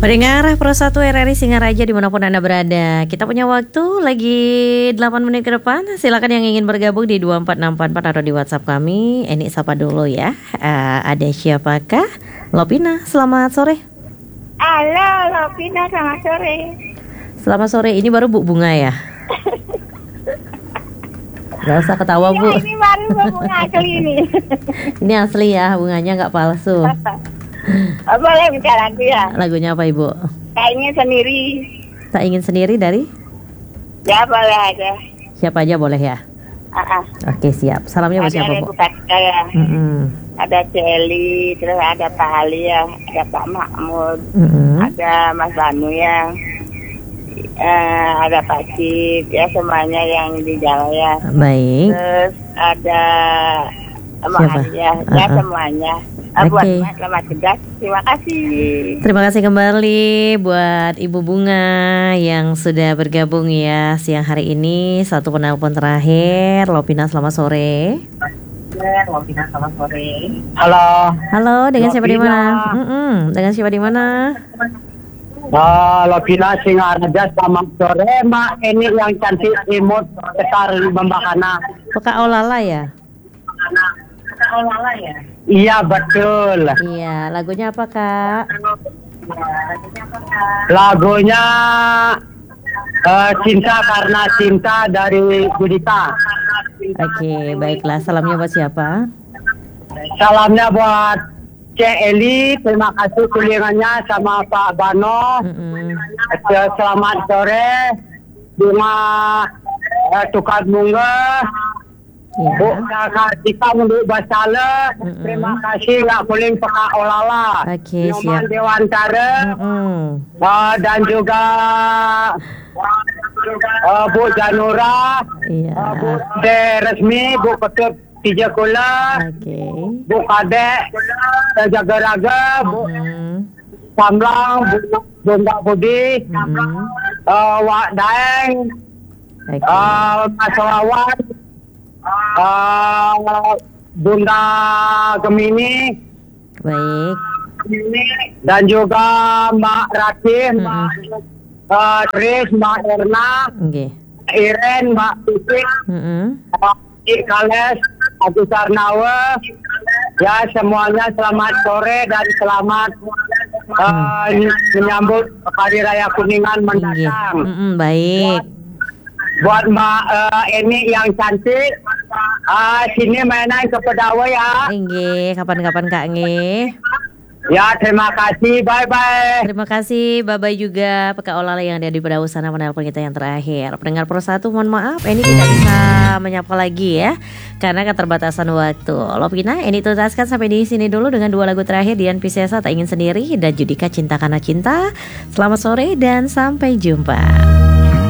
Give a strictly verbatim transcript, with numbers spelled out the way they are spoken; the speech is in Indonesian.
Pendengar Pro satu R R I Singaraja dimanapun Anda berada, kita punya waktu lagi delapan menit ke depan. Silakan yang ingin bergabung di dua empat enam empat empat atau di WhatsApp kami. Ini sapa dulu ya. uh, Ada siapakah? Lopina, selamat sore. Halo Lopina, selamat sore. Selamat sore, ini baru Bu Bunga ya? Gak usah ketawa Bu. Ya, ini baru bunga asli ini. Ini asli ya, bunganya gak palsu. Oh, boleh bicara lagu ya? Lagunya apa Ibu? Tak ingin sendiri. Tak ingin sendiri dari? Ya boleh aja. Siapa aja boleh ya? Uh-uh. Oke siap. Salamnya buat siapa Bu? Ya. Mm-hmm. Ada Celi, terus ada Pak Ali ya, ada Pak Mahmud, Mm-hmm. ada Mas Banu ya, uh, ada Pak Cip, ya semuanya yang di jalan ya. Baik. Terus ada Siapa? ya, ya Uh-uh. semuanya. Oke. Okay. Buat selamat cerdas, terima kasih. Terima kasih kembali buat Ibu Bunga yang sudah bergabung ya siang hari ini. Satu penelpon terakhir. Lopina, selamat sore. Lopina, selamat sore. Halo. Halo, dengan siapa di Lopina. mana? Mm-mm, dengan siapa di mana? Uh, Lopina Singaraja, selamat sore. Mak, ini yang cantik imut besar Bambakana. Peka Olala ya? Olala ya? Iya betul. Iya, lagunya apa Kak? Lagunya uh, Cinta Karena Cinta dari Budita. Oke, baiklah. Salamnya buat siapa? Salamnya buat Cek Eli, terima kasih kuliahannya sama Pak Bano. Mm-mm. Selamat sore. Bunga uh, tukar bunga. Ya. Bu, kakak kita untuk basala. Mm-mm. Terima kasih nggak boleh peka olala. Oke, Nyoman siap. Dewantara. Mm-mm. Uh, dan juga uh, Bu Janura, Iya. uh, Bu De Resmi, Bu Ketut Tijakula, Oke. Bu Kadek, Jaga-Raga, Bu Mm-mm. Samlang, Bu Bunda Budi, Mm-mm. uh, Wak Daeng, Oke. uh, Mas Wawan, uh, Bunda Gemini, Baik. dan juga Mbak Ratih, Mbak uh, Tris, Mbak Erna, Oke. Iren, Mbak Fisik, Mm-mm. Mbak Kales, Agus Sarnawa, ya semuanya selamat sore dan selamat uh, menyambut Hari Raya Kuningan Iya. mendatang. Mm-mm, baik. Buat Mbak uh, Eni yang cantik, uh, sini mainan ke Pedawai ya. Nggih, kapan-kapan Kak nggih. Ya terima kasih, bye bye. Terima kasih, bye-bye juga Peka Olala yang ada di Pedawai sana menelpon kita yang terakhir. Pendengar Pro satu, mohon maaf, ini tidak bisa menyapa lagi ya karena keterbatasan waktu. Lopina, ini tutaskan sampai di sini dulu dengan dua lagu terakhir, Dian Piscesa Tak Ingin Sendiri dan Judika Cinta Karena Cinta. Selamat sore dan sampai jumpa.